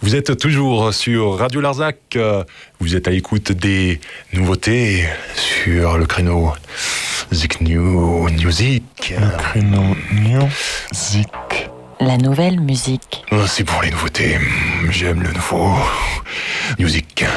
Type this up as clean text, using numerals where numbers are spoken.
Vous êtes toujours sur Radio Larzac. Vous êtes à l'écoute des nouveautés sur le créneau Zik New Music. Le créneau Music. La nouvelle musique. C'est pour les nouveautés. J'aime le nouveau Music.